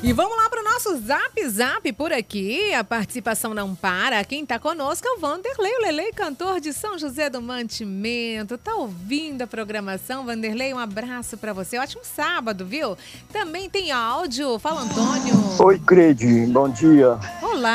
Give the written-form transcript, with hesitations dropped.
E vamos lá para o nosso Zap por aqui. A participação não para. Quem está conosco é o Vanderlei, o Lelei, cantor de São José do Mantimento. Tá ouvindo a programação, Vanderlei? Um abraço para você. Ótimo sábado, viu? Também tem áudio. Fala, Antônio. Oi, Crede. Bom dia. Olá.